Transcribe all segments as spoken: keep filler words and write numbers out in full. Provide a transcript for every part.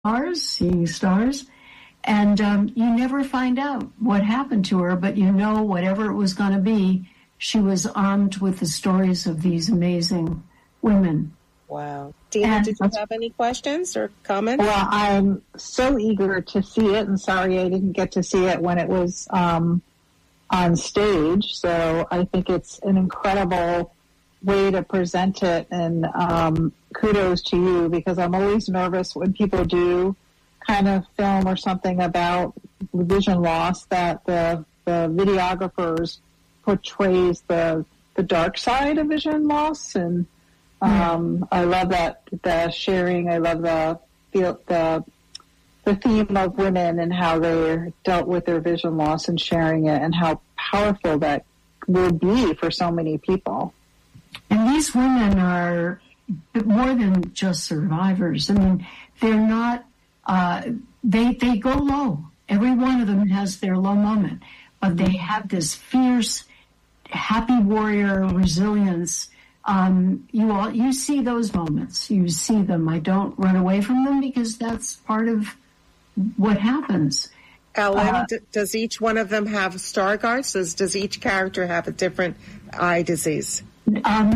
stars, seeing stars, and um, you never find out what happened to her, but you know whatever it was going to be, she was armed with the stories of these amazing women. Wow. Dina, did you have any questions or comments? Well, I'm so eager to see it, and sorry I didn't get to see it when it was um, on stage. So I think it's an incredible way to present it, and um, kudos to you, because I'm always nervous when people do kind of film or something about vision loss that the the videographers portrays the the dark side of vision loss, and um, I love that the sharing. I love the the the the theme of women and how they dealt with their vision loss and sharing it, and how powerful that will be for so many people. And these women are more than just survivors. I mean, they're not, uh, they, they go low. Every one of them has their low moment, but they have this fierce, happy warrior resilience. Um, you all, you see those moments. You see them. I don't run away from them, because that's part of what happens. Ellen, uh, d- does each one of them have Stargardt's? Does, does each character have a different eye disease? Um,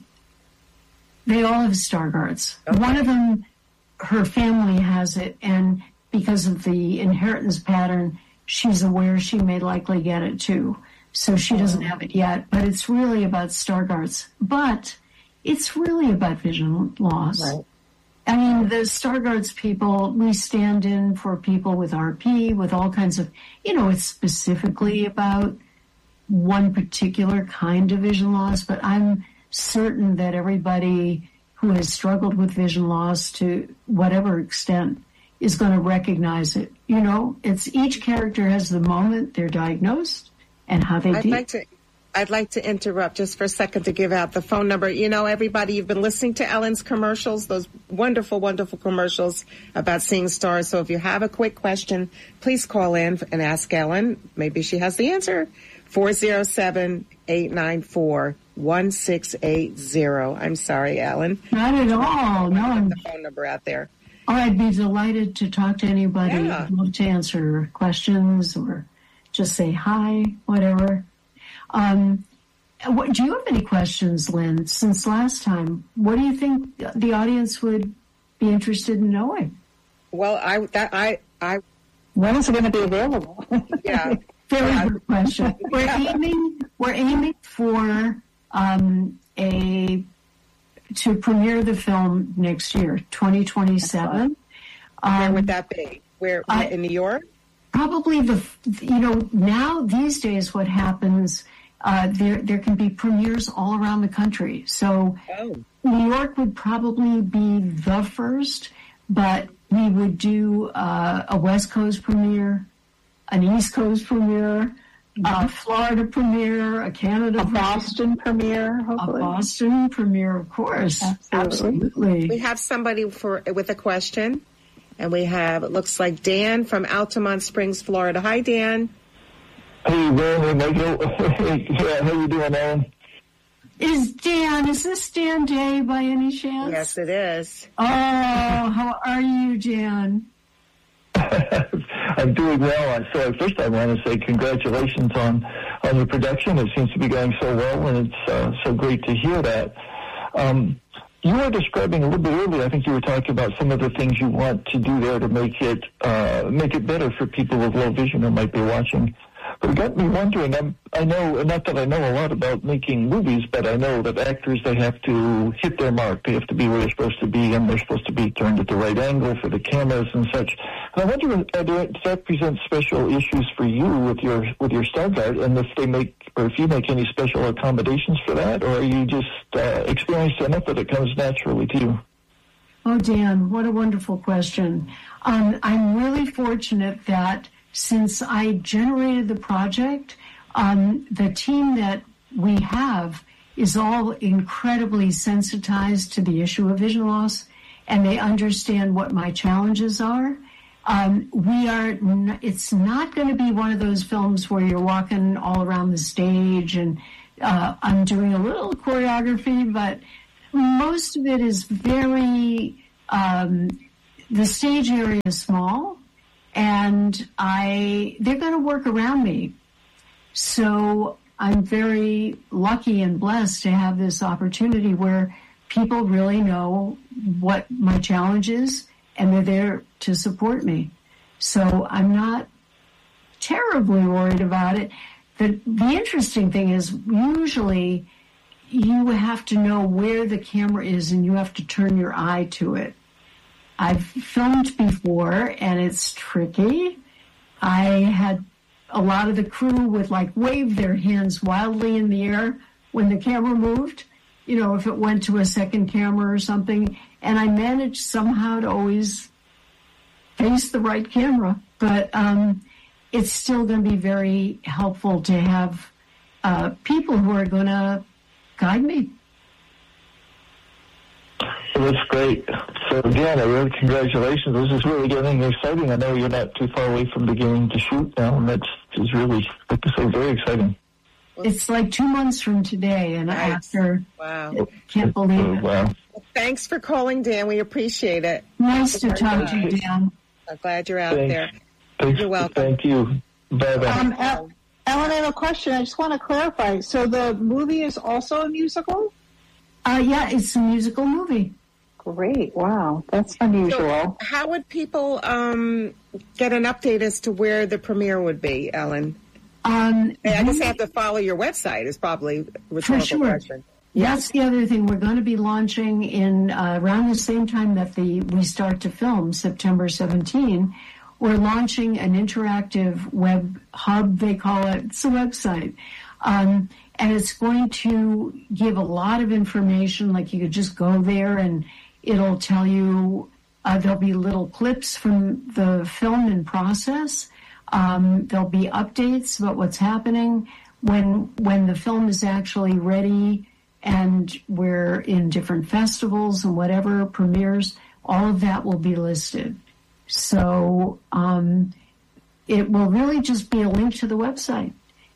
they all have Stargardt's. Okay. One of them, her family has it, and because of the inheritance pattern, she's aware she may likely get it too. So she doesn't have it yet, but it's really about Stargardt's. But it's really about vision loss. Right. I mean, the Stargardt's people, we stand in for people with R P, with all kinds of, you know, it's specifically about one particular kind of vision loss, but I'm certain that everybody who has struggled with vision loss to whatever extent is going to recognize it. You know, it's each character has the moment they're diagnosed and how they I'd deal. Like to, I'd like to interrupt just for a second to give out the phone number. You know, everybody, you've been listening to Ellen's commercials, those wonderful, wonderful commercials about seeing stars. So if you have a quick question, please call in and ask Ellen. Maybe she has the answer. four oh seven, eight nine four, one six eight zero. I'm sorry, Ellen. Not at all. No. Put the phone number out there. Oh, I'd be delighted to talk to anybody. Yeah. I'd love to answer questions or just say hi, whatever. Um, what, do you have any questions, Lynn, since last time? What do you think the audience would be interested in knowing? Well, I, that, I, I, when is it going to be available? Yeah. Very yeah. good question. We're aiming, we're aiming for um, a to premiere the film next year, twenty twenty-seven. Um, Where would um, that be? Where I, in New York? Probably the you know now these days what happens. Uh, there, there can be premieres all around the country. So oh. New York would probably be the first, but we would do uh, a West Coast premiere, an East Coast premiere, a Florida premiere, a Canada a Boston premiere, hopefully. A Boston premiere, of course. Absolutely. Absolutely. We have somebody for with a question, and we have, it looks like Dan from Altamont Springs, Florida. Hi, Dan. Hey, Dan. Hey, Michael. Hey, how you doing, Ellen? Is Dan, is this Dan Day by any chance? Yes, it is. Oh, how are you, Dan? I'm doing well. So first I want to say congratulations on, on your production. It seems to be going so well, and it's uh, so great to hear that. Um, you were describing a little bit earlier, I think you were talking about some of the things you want to do there to make it uh, make it better for people with low vision who might be watching. But it got me wondering, I'm, I know, not that I know a lot about making movies, but I know that actors, they have to hit their mark. They have to be where they're supposed to be, and they're supposed to be turned at the right angle for the cameras and such. And I wonder, does that present special issues for you with your with your Stargardt, and if they make, or if you make any special accommodations for that, or are you just uh, experienced enough that it comes naturally to you? Oh, Dan, what a wonderful question. Um, I'm really fortunate that since I generated the project, um, the team that we have is all incredibly sensitized to the issue of vision loss, and they understand what my challenges are. Um, we are, n- it's not going to be one of those films where you're walking all around the stage and uh, I'm doing a little choreography, but most of it is very um, the stage area is small, and I they're going to work around me. So I'm very lucky and blessed to have this opportunity where people really know what my challenge is, and they're there to support me. So I'm not terribly worried about it. The, the interesting thing is usually you have to know where the camera is and you have to turn your eye to it. I've filmed before and it's tricky. I had a lot of the crew would like wave their hands wildly in the air when the camera moved, you know, if it went to a second camera or something. And I managed somehow to always face the right camera. But um, it's still going to be very helpful to have uh, people who are going to guide me. Well, that's great. So again, I really congratulations. This is really getting exciting. I know you're not too far away from beginning to shoot now, and that's is really, like I say, very exciting. It's like two months from today, and Nice. after, Wow. I can't believe Oh, it. wow. Thanks for calling, Dan. We appreciate it. Nice to talk to you, Dan. I'm glad you're out Thanks. there. Thanks. You're welcome. Thank you. Bye-bye. Um, El- Ellen, I have a question. I just want to clarify. So the movie is also a musical? Uh, yeah, it's a musical movie. Great. Wow. That's unusual. So how would people um, get an update as to where the premiere would be, Ellen? Um, I guess they have to follow your website is probably a rhetorical sure. question. That's the other thing. We're going to be launching in uh, around the same time that the we start to film, September seventeenth. We're launching an interactive web hub, they call it. It's a website. Um, and it's going to give a lot of information, like you could just go there and it'll tell you, uh, there'll be little clips from the film in process. Um, there'll be updates about what's happening when when the film is actually ready and we're in different festivals and whatever premieres. All of that will be listed. So um, it will really just be a link to the website.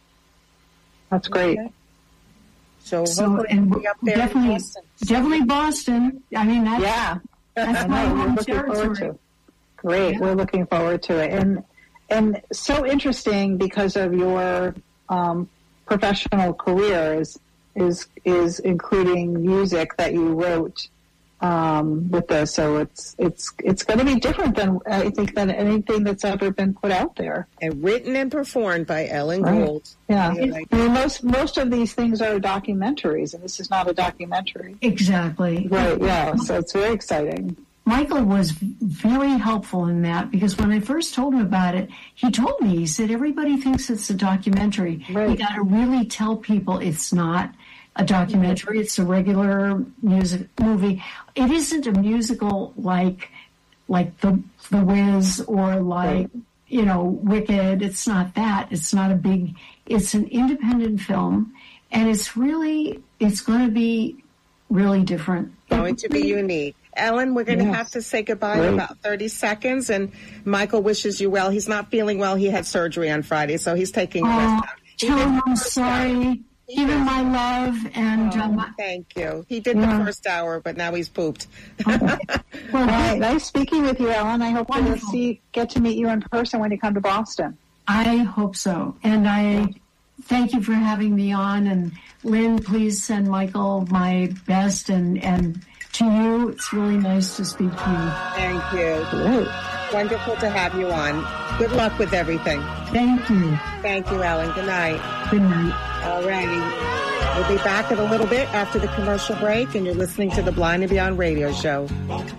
That's great. Okay. So, So hopefully and we'll be up there in definitely, Boston. definitely Boston. I mean, that's, Yeah. that's I my know. We're home looking forward territory. to it. Great. Yeah. We're looking forward to it. And and so interesting because of your um, professional career is is is including music that you wrote um, with this. So it's it's it's going to be different than I think than anything that's ever been put out there. And written and performed by Ellen Right. Gould. Yeah. Yeah, like- I mean, most most of these things are documentaries, and this is not a documentary. Exactly. Right. Yeah. So it's very exciting. Michael was very helpful in that because when I first told him about it, he told me, he said, everybody thinks it's a documentary. Right. You got to really tell people it's not a documentary. It's a regular music movie. It isn't a musical like like the the Wiz or like Right. you know Wicked. It's not that. It's not a big. It's an independent film, and it's really it's going to be really different. Going to be unique. Ellen, we're going to Yes. have to say goodbye in Great. about thirty seconds. And Michael wishes you well. He's not feeling well. He had surgery on Friday, so he's taking Oh, rest. He tell did him the I'm first hour. sorry. Give him my love, and Oh, um, thank you. He did Yeah. the first hour, but now he's pooped. well, All right, nice speaking with you, Ellen. I hope to Wonderful. see get to meet you in person when you come to Boston. I hope so. And I thank you for having me on. And Lynn, please send Michael my best. And, and to you, it's really nice to speak to you. Thank you. Great. Wonderful to have you on. Good luck with everything. Thank you. Thank you, Ellen. Good night. Good night. All righty. We'll be back in a little bit after the commercial break, and you're listening to the Blind and Beyond radio show.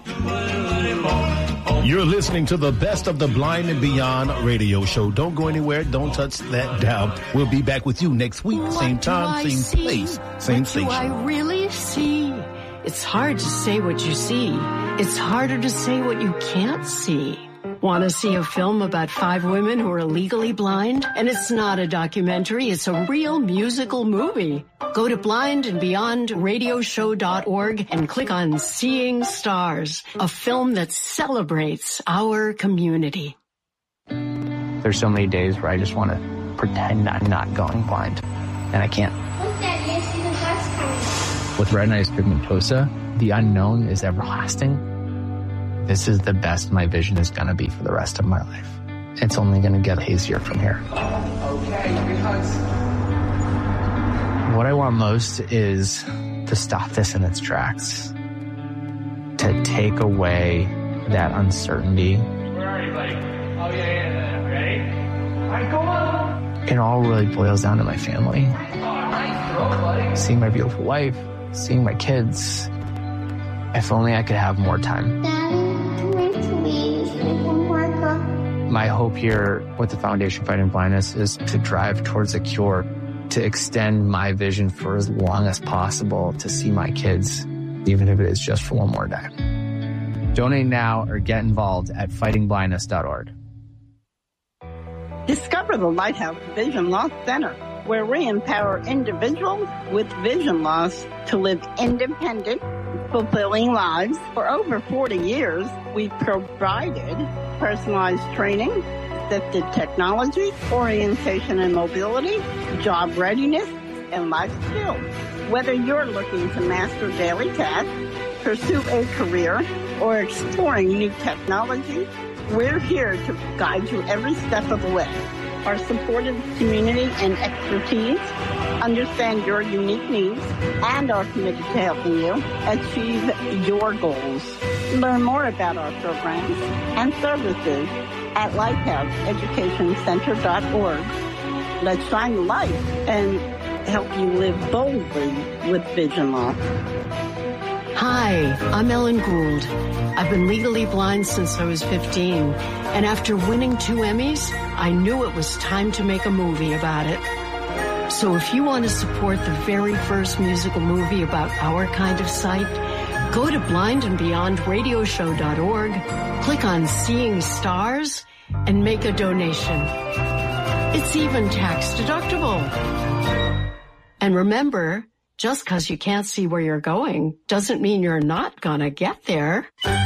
You're listening to the Best of the Blind and Beyond radio show. Don't go anywhere. Don't touch that dial. We'll be back with you next week. Same What do time, I same see? place, same What do station. I really see? It's hard to say what you see. It's harder to say what you can't see. Want to see a film about five women who are legally blind? And it's not a documentary, it's a real musical movie. Go to blind and beyond radio show dot org and click on Seeing Stars, a film that celebrates our community. There's so many days where I just want to pretend I'm not going blind, and I can't. Look, Dad, you see the bus coming. With retinitis pigmentosa, the unknown is everlasting. This is the best my vision is going to be for the rest of my life. It's only going to get hazier from here. Okay, because what I want most is to stop this in its tracks, to take away that uncertainty. Where are you, buddy? Oh, yeah, yeah, yeah. Ready? All right, go on. It all really boils down to my family. Seeing my beautiful wife, seeing my kids. If only I could have more time. Daddy, please, my hope here with the Foundation Fighting Blindness is to drive towards a cure, to extend my vision for as long as possible, to see my kids, even if it is just for one more day. Donate now or get involved at fighting blindness dot org. Discover the Lighthouse Vision Loss Center, where we empower individuals with vision loss to live independent, fulfilling lives. For over forty years, we've provided personalized training, assisted technology, orientation and mobility, job readiness, and life skills. Whether you're looking to master daily tasks, pursue a career, or exploring new technology, we're here to guide you every step of the way. Our supportive community and expertise understand your unique needs and are committed to helping you achieve your goals. Learn more about our programs and services at lighthouse education center dot org. Let's shine the light and help you live boldly with vision loss. Hi, I'm Ellen Gould. I've been legally blind since I was fifteen, and after winning two Emmys, I knew it was time to make a movie about it. So if you want to support the very first musical movie about our kind of sight, go to blind and beyond radio show dot org, click on Seeing Stars, and make a donation. It's even tax deductible. And remember, just because you can't see where you're going doesn't mean you're not gonna get there.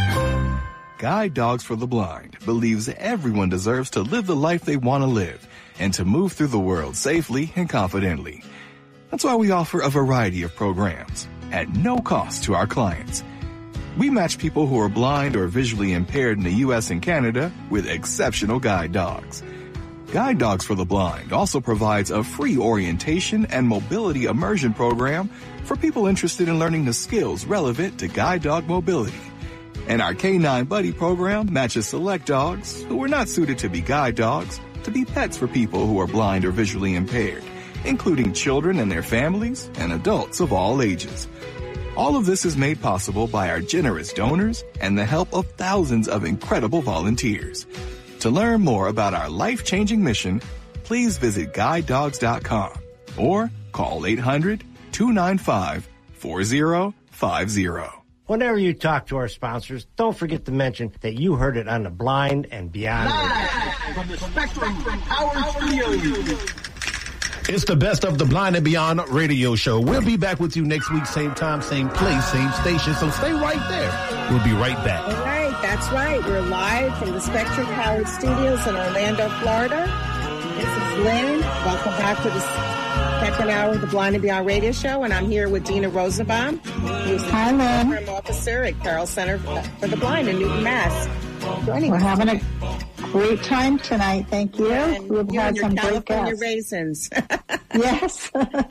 Guide Dogs for the Blind believes everyone deserves to live the life they want to live and to move through the world safely and confidently. That's why we offer a variety of programs at no cost to our clients. We match people who are blind or visually impaired in the U S and Canada with exceptional guide dogs. Guide Dogs for the Blind also provides a free orientation and mobility immersion program for people interested in learning the skills relevant to guide dog mobility. And our K nine Buddy program matches select dogs who are not suited to be guide dogs to be pets for people who are blind or visually impaired, including children and their families and adults of all ages. All of this is made possible by our generous donors and the help of thousands of incredible volunteers. To learn more about our life-changing mission, please visit guide dogs dot com or call eight hundred, two nine five, four zero five zero. Whenever you talk to our sponsors, don't forget to mention that you heard it on the Blind and Beyond. Live from the Spectrum Power Studios. It's the Best of the Blind and Beyond radio show. We'll be back with you next week, same time, same place, same station. So stay right there. We'll be right back. All right, that's right. We're live from the Spectrum Powered Studios in Orlando, Florida. This is Lynn. Welcome back to the second hour of the Blind and Beyond radio show. And I'm here with Dina Rosenbaum, who's the program officer at Carroll Center for the Blind in Newton, Mass. Joining We're us. having a great time tonight. Thank you. And We've you had and your some California great raisins. Yes.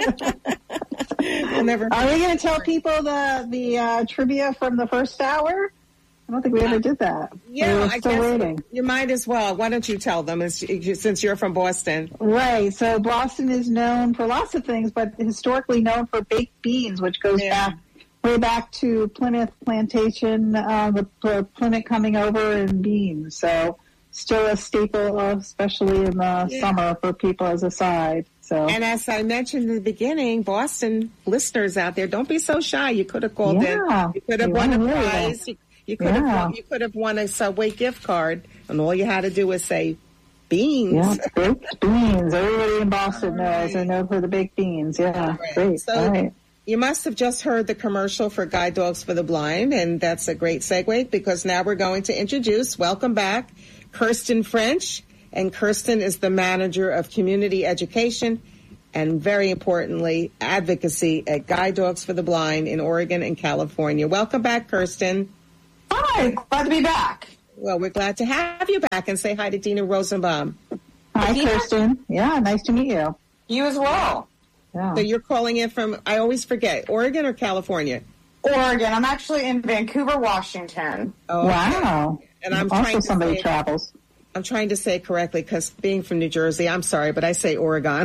We'll never Are we going to tell people the the uh, trivia from the first hour? I don't think we ever did that. Yeah, We're I still guess waiting. You might as well. Why don't you tell them, since you're from Boston? Right. So Boston is known for lots of things, but historically known for baked beans, which goes Yeah. back way back to Plymouth Plantation, uh, the Pl- Plymouth coming over and beans. So still a staple, uh, especially in the Yeah. summer for people as a side. So. And as I mentioned in the beginning, Boston listeners out there, don't be so shy. You could have called Yeah. in. You could have You won a really prize. You, you could Yeah. have you could have won a Subway gift card, and all you had to do was say beans. Yeah, baked beans. Everybody in Boston knows. They know for the baked beans. Yeah, Right. great. So All right. you must have just heard the commercial for Guide Dogs for the Blind, and that's a great segue because now we're going to introduce, welcome back, Kirsten French. And Kirsten is the manager of community education and, very importantly, advocacy at Guide Dogs for the Blind in Oregon and California. Welcome back, Kirsten. Hi, Hi, glad to be back. Well, we're glad to have you back, and say hi to Dina Rosenbaum. Hi, Dina. Kirsten. Yeah, nice to meet you. You as well. Yeah. So you're calling in from, I always forget, Oregon or California? Oregon. I'm actually in Vancouver, Washington. Oh, wow. And I'm also trying to somebody say, travels. I'm trying to say it correctly because being from New Jersey, I'm sorry, but I say Oregon.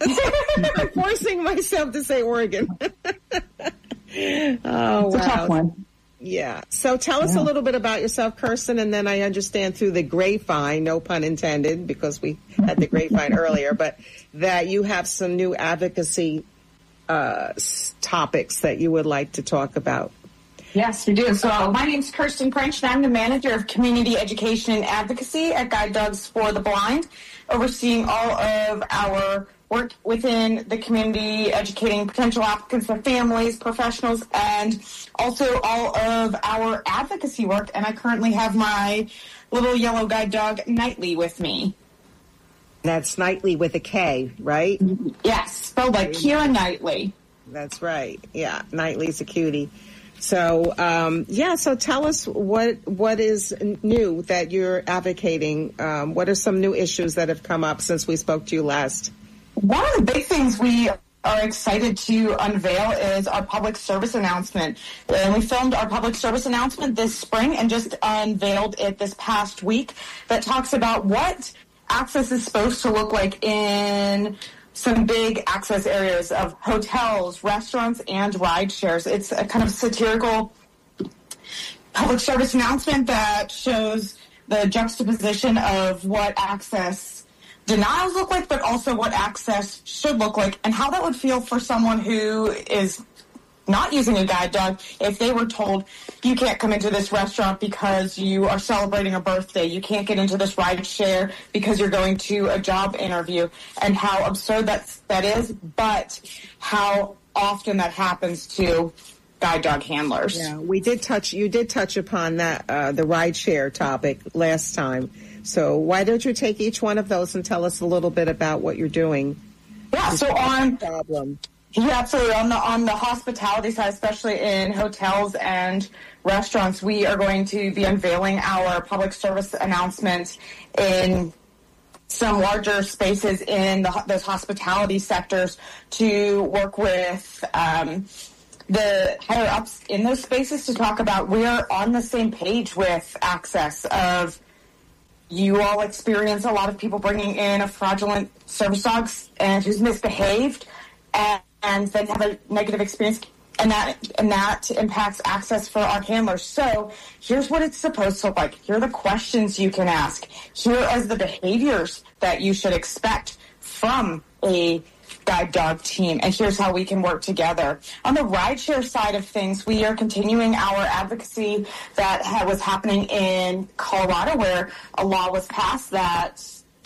I'm forcing myself to say Oregon. oh, It's wow. a tough one. Yeah. So tell us Yeah. a little bit about yourself, Kirsten, and then I understand through the grapevine, no pun intended, because we had the grapevine earlier, but that you have some new advocacy uh, topics that you would like to talk about. Yes, we do. So my name's Kirsten Crench, and I'm the manager of community education and advocacy at Guide Dogs for the Blind, overseeing all of our work within the community, educating potential applicants, their families, professionals, and also all of our advocacy work. And I currently have my little yellow guide dog, Knightley, with me. That's Knightley with a K, right? Yes, spelled like Keira Knightley. That's right. Yeah, Knightley's a cutie. So, um, yeah, so tell us what what is new that you're advocating. Um, what are some new issues that have come up since we spoke to you last? One of the big things we are excited to unveil is our public service announcement. And we filmed our public service announcement this spring and just unveiled it this past week that talks about what access is supposed to look like in some big access areas of hotels, restaurants, and ride shares. It's a kind of satirical public service announcement that shows the juxtaposition of what access denials look like, but also what access should look like, and how that would feel for someone who is not using a guide dog if they were told, you can't come into this restaurant because you are celebrating a birthday, you can't get into this ride share because you're going to a job interview, and how absurd that, that is, but how often that happens to guide dog handlers. Yeah, we did touch, you did touch upon that, uh, the ride share topic last time. So why don't you take each one of those and tell us a little bit about what you're doing? Yeah, so on problem. Yeah, absolutely. On the on the hospitality side, especially in hotels and restaurants, we are going to be unveiling our public service announcement in some larger spaces in the, those hospitality sectors to work with um, the higher ups in those spaces to talk about we're on the same page with access of. You all experience a lot of people bringing in a fraudulent service dog and who's misbehaved and, and then have a negative experience, and that and that impacts access for our handlers. So here's what it's supposed to look like. Here are the questions you can ask. Here are the behaviors that you should expect from a guide dog team, and here's how we can work together. On the rideshare side of things, we are continuing our advocacy that ha- was happening in Colorado, where a law was passed that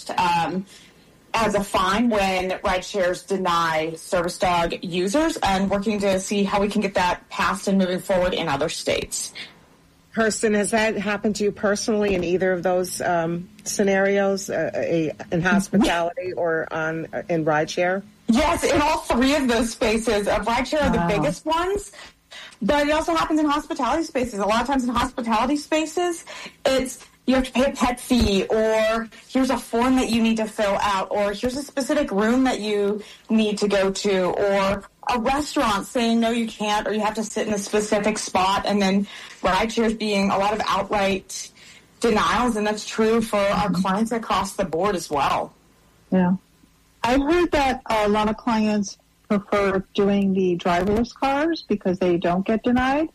um, as a fine when rideshares deny service dog users, and working to see how we can get that passed and moving forward in other states. Kirsten, has that happened to you personally in either of those um, scenarios, uh, a, in hospitality or on uh, in rideshare? Yes, in all three of those spaces. Uh, rideshare are Wow. the biggest ones, but it also happens in hospitality spaces. A lot of times in hospitality spaces, it's you have to pay a pet fee, or here's a form that you need to fill out, or here's a specific room that you need to go to, or a restaurant saying, no, you can't, or you have to sit in a specific spot, and then rideshares being a lot of outright denials, and that's true for our clients across the board as well. Yeah. I heard that a lot of clients prefer doing the driverless cars because they don't get denied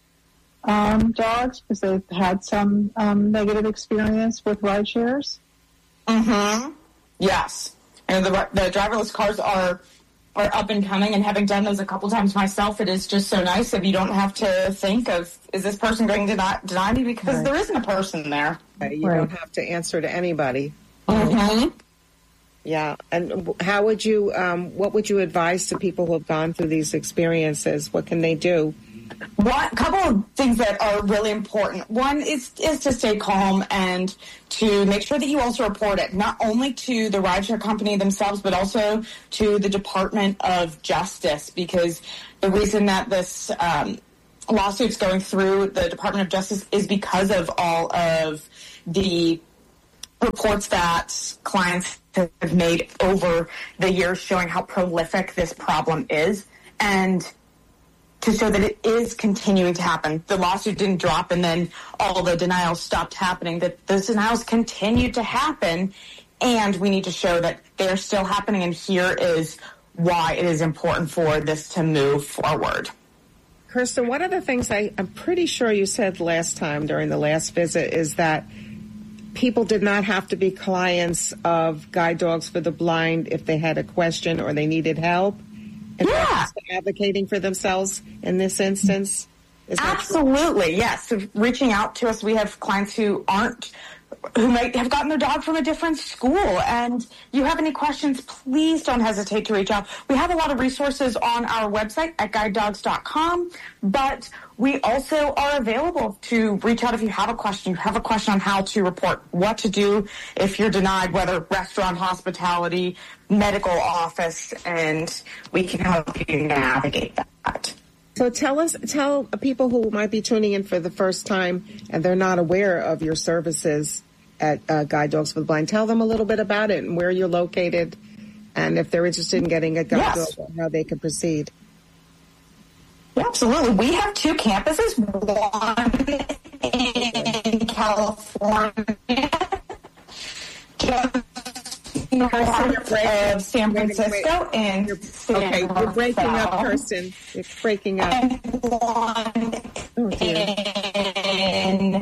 um, dogs because they've had some um, negative experience with ride shares. Mm-hmm. Yes. And the, the driverless cars are are up and coming, and having done those a couple times myself, it is just so nice if you don't have to think of, is this person going to deny, deny me because Right. there isn't a person there. You Right. don't have to answer to anybody. Mm-hmm. Yeah. And how would you, um, what would you advise to people who have gone through these experiences? What can they do? One couple of things that are really important. One is is to stay calm and to make sure that you also report it, not only to the rideshare company themselves, but also to the Department of Justice, because the reason that this um, lawsuits going through the Department of Justice is because of all of the reports that clients have made over the years showing how prolific this problem is, and to show that it is continuing to happen. The lawsuit didn't drop and then all the denials stopped happening, that the denials continue to happen, and we need to show that they're still happening, and here is why it is important for this to move forward. Kirsten, one of the things I, I'm pretty sure you said last time during the last visit is that people did not have to be clients of Guide Dogs for the Blind if they had a question or they needed help. And yeah. advocating for themselves in this instance? Is Absolutely, yes. So reaching out to us, we have clients who aren't, who might have gotten their dog from a different school. And you have any questions, please don't hesitate to reach out. We have a lot of resources on our website at guide dogs dot com, but we also are available to reach out if you have a question. You have a question on how to report, what to do if you're denied, whether restaurant, hospitality, medical office, and we can help you navigate that. So tell us, tell people who might be tuning in for the first time and they're not aware of your services at uh, Guide Dogs for the Blind, tell them a little bit about it and where you're located, and if they're interested in getting a guide yes. dog, how they can proceed. Yeah, absolutely. We have two campuses, one in California, just north of San Francisco, and okay, you're breaking up, Kirsten. You're breaking up. And one oh, in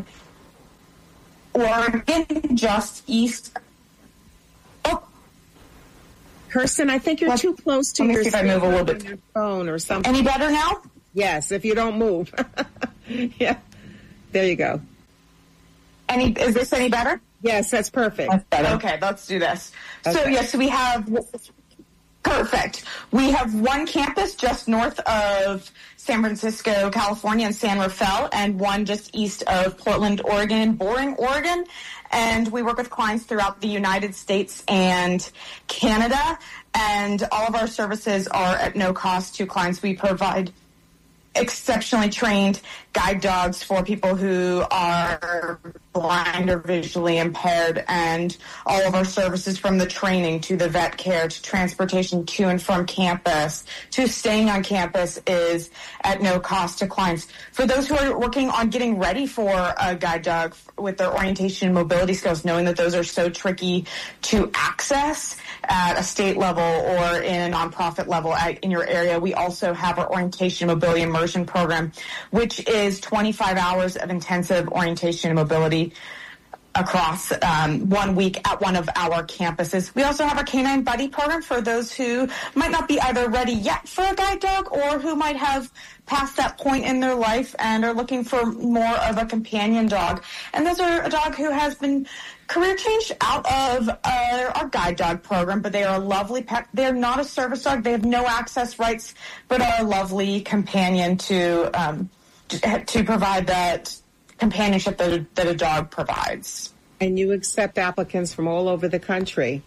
Oregon, just east. Oh, Kirsten, I think you're too close to Let me your, see if I move a little bit. your phone or something. Any better now? Yes, if you don't move. Yeah, there you go. Any? Is this any better? Yes, that's perfect. That's better. Okay, let's do this. Okay. So yes, we have perfect. We have one campus just north of San Francisco, California, and San Rafael, and one just east of Portland, Oregon, and Boring, Oregon. And we work with clients throughout the United States and Canada, and all of our services are at no cost to clients. We provide exceptionally trained guide dogs for people who are blind or visually impaired, and all of our services, from the training to the vet care to transportation to and from campus to staying on campus, is at no cost to clients. For those who are working on getting ready for a guide dog with their orientation and mobility skills, knowing that those are so tricky to access at a state level or in a nonprofit level at, in your area, we also have our orientation and mobility immersion program, which is twenty-five hours of intensive orientation and mobility across um, one week at one of our campuses. We also have our Canine Buddy program for those who might not be either ready yet for a guide dog or who might have passed that point in their life and are looking for more of a companion dog. And those are a dog who has been career changed out of uh, our guide dog program, but they are a lovely pet. They're not a service dog. They have no access rights, but are a lovely companion to um, to, to provide that companionship that a, that a dog provides. And you accept applicants from all over the country.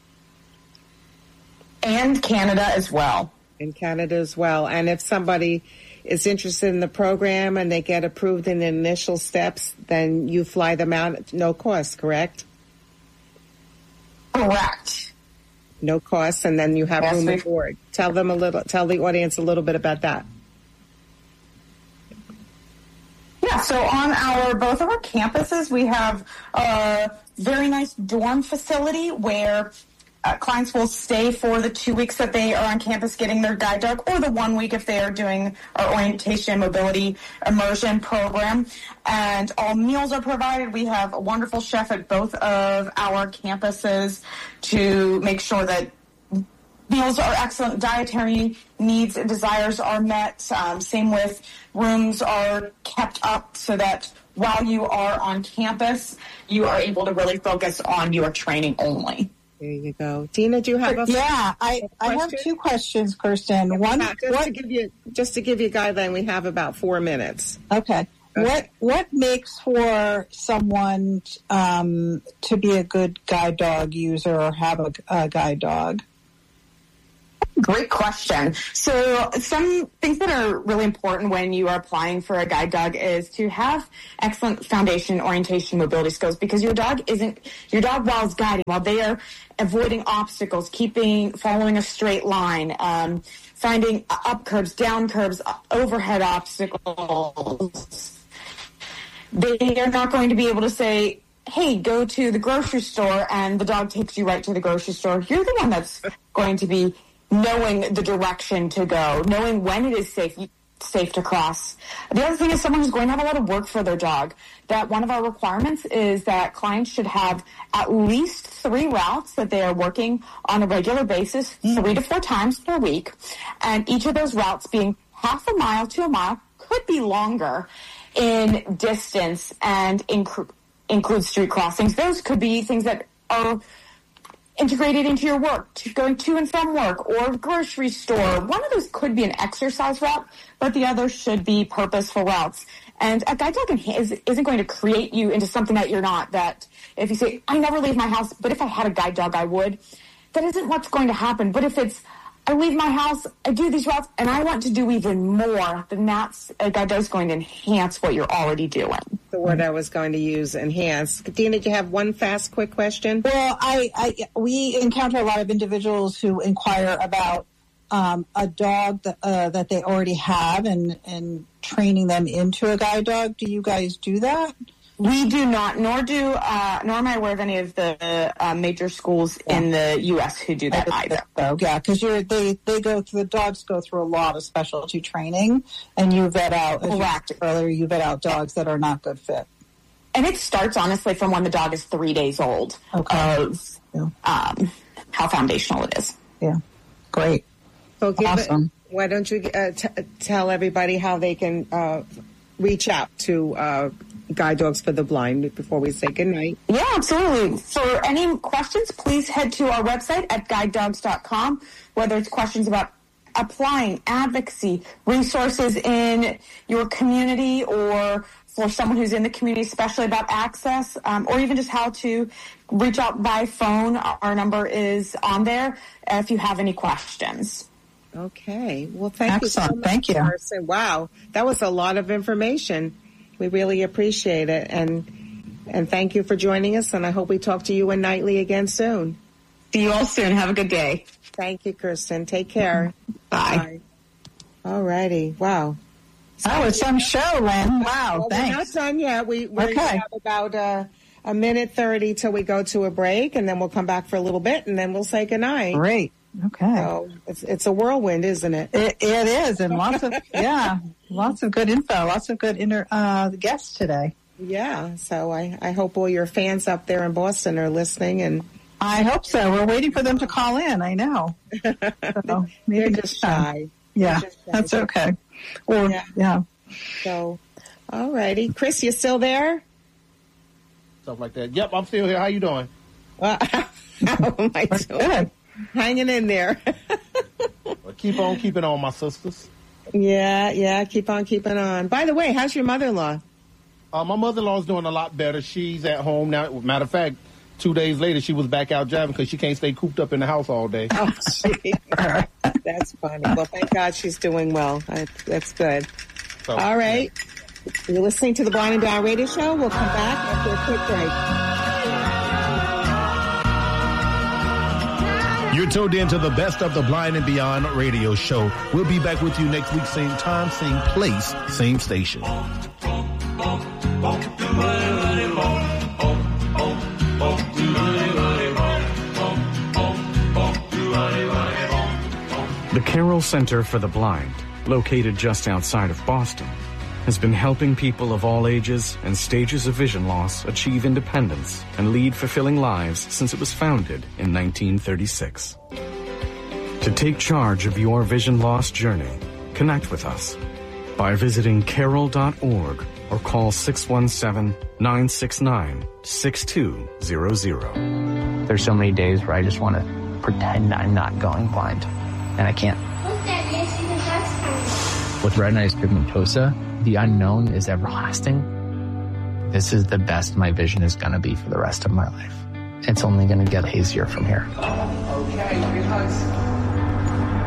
And Canada as well. In Canada as well. And if somebody is interested in the program and they get approved in the initial steps, then you fly them out at no cost, correct? Correct. No cost, and then you have yes, room and board. Tell them a little, tell the audience a little bit about that. Yeah, so on our both of our campuses, we have a very nice dorm facility where uh, clients will stay for the two weeks that they are on campus getting their guide dog, or the one week if they are doing our orientation mobility immersion program. And all meals are provided. We have a wonderful chef at both of our campuses to make sure that meals are excellent, dietary needs and desires are met. Um, same with rooms are kept up so that while you are on campus, you are able to really focus on your training only. There you go. Dina, do you have a Yeah, I, I have two questions, Kirsten. One, just what, to give you just to give you a guideline, we have about four minutes. Okay. Okay. What what makes for someone um, to be a good guide dog user or have a, a guide dog? Great question. So some things that are really important when you are applying for a guide dog is to have excellent foundation, orientation, mobility skills, because your dog isn't, your dog while it's guiding, while they are avoiding obstacles, keeping, following a straight line, um, finding up curbs, down curbs, overhead obstacles, they are not going to be able to say, hey, go to the grocery store, and the dog takes you right to the grocery store. You're the one that's going to be knowing the direction to go, knowing when it is safe safe to cross. The other thing is someone who's going to have a lot of work for their dog. That one of our requirements is that clients should have at least three routes that they are working on a regular basis, three to four times per week, and each of those routes being half a mile to a mile, could be longer in distance and inc- include street crossings. Those could be things that are integrated into your work, to going to and from work or grocery store. One of those could be an exercise route, but the other should be purposeful routes. And a guide dog is, isn't going to create you into something that you're not. That if you say, I never leave my house, but if I had a guide dog, I would. That isn't what's going to happen. But if it's, I leave my house, I do these routes, and I want to do even more, then that's, a guide dog is going to enhance what you're already doing. The word I was going to use, enhance. Dina, did you have one fast, quick question? Well, I, I we encounter a lot of individuals who inquire about um, a dog that, uh, that they already have and, and training them into a guide dog. Do you guys do that? We do not, nor do, uh, nor am I aware of any of the uh, major schools yeah. in the U S who do that either. So, yeah, because you're they they go through the dogs go through a lot of specialty training, and you vet out as Correct. you said earlier. You vet out dogs that are not good fit. And it starts honestly from when the dog is three days old. Okay. Of yeah. um, how foundational it is. Yeah, great. So give awesome. It, why don't you uh, t- tell everybody how they can uh, reach out to uh, Guide Dogs for the Blind before we say goodnight? Yeah, absolutely. For any questions, please head to our website at guide dogs dot com, whether it's questions about applying, advocacy, resources in your community, or for someone who's in the community, especially about access, um, or even just how to reach out by phone. Our number is on there uh, if you have any questions. Okay. Well, thank Excellent. you so much, Thank you. Carson. Wow, that was a lot of information. We really appreciate it, and and thank you for joining us, and I hope we talk to you and Knightley again soon. See you all soon. Have a good day. Thank you, Kirsten. Take care. Bye. Bye. All righty. Wow. That was some show, Lynn. Wow, well, thanks. We're not done yet. We, we okay. have about uh, a minute thirty till we go to a break, and then we'll come back for a little bit, and then we'll say goodnight. Great. Okay. So it's it's a whirlwind, isn't it? It, it is, and lots of yeah, lots of good info, lots of good inter, uh, guests today. Yeah. So I, I hope all your fans up there in Boston are listening, and I hope so. We're waiting for them to call in. I know. So maybe They're just shy. Yeah, just shy. that's okay. Or yeah. yeah. So, all righty, Chris, you still there? Stuff like that. Yep, I'm still here. How you doing? Well, how am I doing? Good. Hanging in there. Well, keep on keeping on, my sisters. Yeah, yeah, keep on keeping on. By the way, how's your mother-in-law? Uh, my mother-in-law's doing a lot better. She's at home now. Matter of fact, two days later, she was back out driving because she can't stay cooped up in the house all day. Oh, gee. That's funny. Well, thank God she's doing well. That's good. So, all right. Yeah. You're listening to the Blind and Beyond Radio Show. We'll come back after a quick break. You're tuned in to the best of the Blind and Beyond Radio Show. We'll be back with you next week, same time, same place, same station. The Carroll Center for the Blind, located just outside of Boston, has been helping people of all ages and stages of vision loss achieve independence and lead fulfilling lives since it was founded in nineteen thirty-six. To take charge of your vision loss journey, connect with us by visiting carroll dot org or call six one seven, nine six nine, six two zero zero. There's so many days where I just want to pretend I'm not going blind, and I can't. With retinitis pigmentosa, the unknown is everlasting. This is the best my vision is going to be for the rest of my life. It's only going to get hazier from here. Okay, big hugs.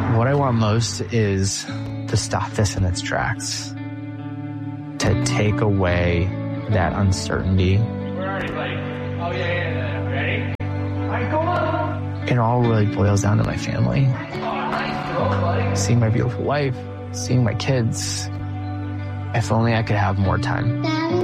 What I want most is to stop this in its tracks, to take away that uncertainty. Where are you, buddy? Oh, yeah, yeah, yeah. Ready? All right, go on. It all really boils down to my family. Seeing my beautiful wife, seeing my kids. If only I could have more time.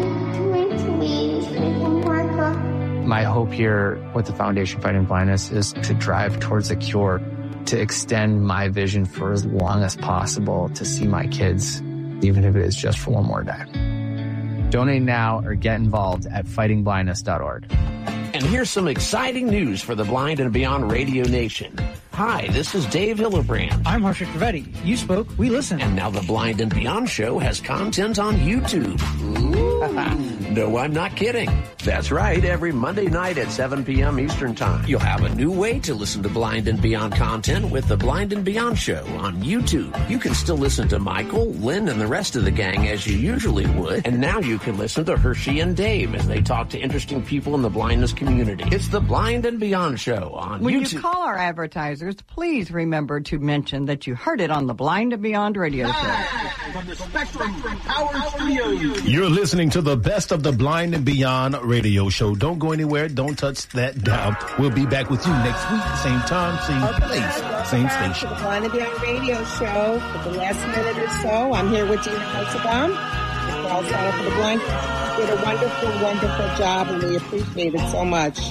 My hope here with the Foundation Fighting Blindness is to drive towards a cure, to extend my vision for as long as possible, to see my kids, even if it is just for one more day. Donate now or get involved at fighting blindness dot org. And here's some exciting news for the Blind and Beyond Radio Nation. Hi, this is Dave Hillebrand. I'm Harsha Trivedi. You spoke, we listened. And now the Blind and Beyond show has content on YouTube. No, I'm not kidding. That's right. Every Monday night at seven p.m. Eastern Time, you'll have a new way to listen to Blind and Beyond content with the Blind and Beyond show on YouTube. You can still listen to Michael, Lynn, and the rest of the gang as you usually would. And now you can listen to Hershey and Dave as they talk to interesting people in the blindness community. It's the Blind and Beyond show on when YouTube. When you call our advertisers, please remember to mention that you heard it on the Blind and Beyond radio show. From the Spectrum Power Studios. You're listening to the best of the Blind and Beyond radio show. Don't go anywhere. Don't touch that dial. We'll be back with you next week. Same time, same okay, place, same station. To the Blind and Beyond radio show for the last minute or so. I'm here with Dina Rosenbaum. All set up for the Blind. You did a wonderful, wonderful job, and we appreciate it so much.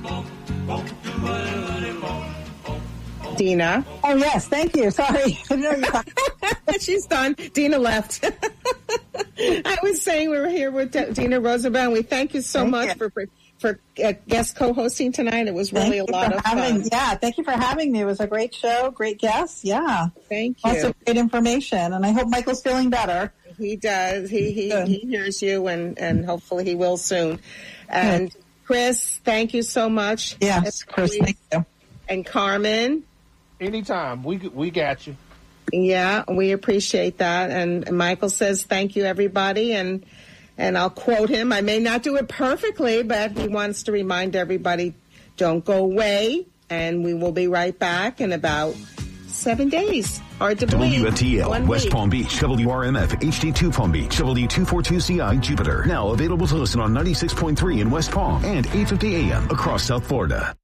Dina. Oh, yes. Thank you. Sorry. She's done. Dina left. I was saying we were here with Dina Rosenbaum. We thank you so thank much you. for for uh, guest co-hosting tonight. It was really thank a lot of having, fun. Yeah, thank you for having me. It was a great show, great guests. Yeah. Thank you. Also great information. And I hope Michael's feeling better. He does. He he, he hears you, and, and hopefully he will soon. And Good. Chris, thank you so much. Yes, Chris, thank you. And Carmen. Anytime. We we got you. Yeah, we appreciate that. And Michael says thank you, everybody. And and I'll quote him. I may not do it perfectly, but he wants to remind everybody, don't go away. And we will be right back in about seven days. Hard to believe. W F T L, One West week. Palm Beach, W R M F, H D two Palm Beach, W two forty-two C I Jupiter. Now available to listen on ninety-six point three in West Palm and eight fifty A M across South Florida.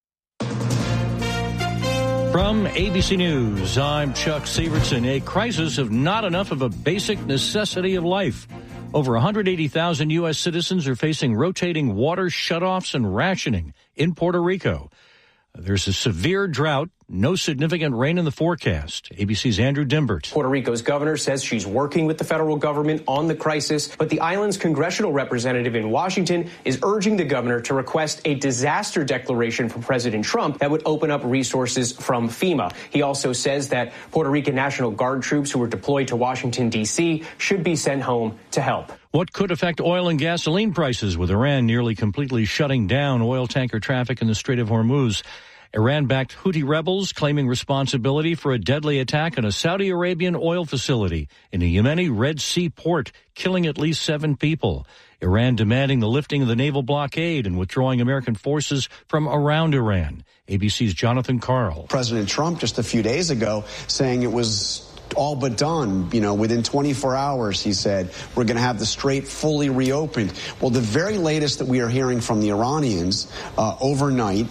From A B C News, I'm Chuck Severson. A crisis of not enough of a basic necessity of life. Over one hundred eighty thousand U S citizens are facing rotating water shutoffs and rationing in Puerto Rico. There's a severe drought, no significant rain in the forecast. A B C's Andrew Dimbert. Puerto Rico's governor says she's working with the federal government on the crisis, but the island's congressional representative in Washington is urging the governor to request a disaster declaration from President Trump that would open up resources from FEMA. He also says that Puerto Rican National Guard troops who were deployed to Washington, D C should be sent home to help. What could affect oil and gasoline prices with Iran nearly completely shutting down oil tanker traffic in the Strait of Hormuz? Iran-backed Houthi rebels claiming responsibility for a deadly attack on a Saudi Arabian oil facility in a Yemeni Red Sea port, killing at least seven people. Iran demanding the lifting of the naval blockade and withdrawing American forces from around Iran. A B C's Jonathan Karl. President Trump just a few days ago saying it was all but done. You know, within twenty-four hours, he said, we're going to have the strait fully reopened. Well, the very latest that we are hearing from the Iranians uh, overnight